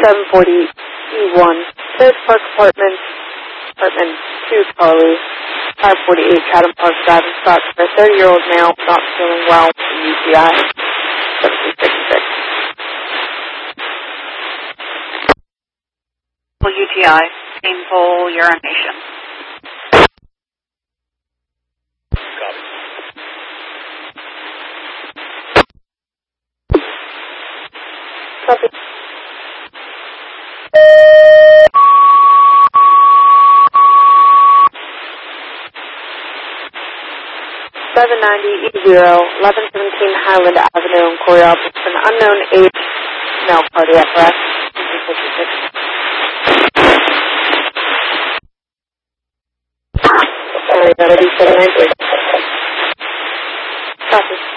740 E1, Third Park Apartments, Apartment 2 Charlie, 548 Chatham Park Drive in Scottsdale, 30-year-old male, not feeling well, UTI, 7366. UTI, painful urination. Copy. 790 E0, 1117 Highland Avenue in Coraopolis, an unknown age, male cardiac arrest, 56. Sorry, that would be 793. Copy.